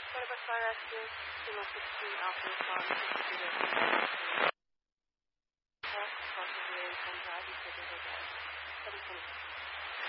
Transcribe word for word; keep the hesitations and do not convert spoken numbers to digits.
What about fire accidents? two one six three Alpha Response, fifty-two possibly from drive, you said they were seven twenty.